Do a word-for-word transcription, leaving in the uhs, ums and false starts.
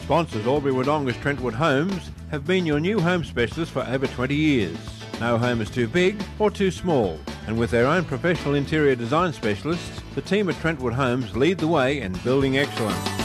Sponsors Albury Wodonga's Trentwood Homes have been your new home specialists for over twenty years. No home is too big or too small, and with their own professional interior design specialists, the team at Trentwood Homes lead the way in building excellence.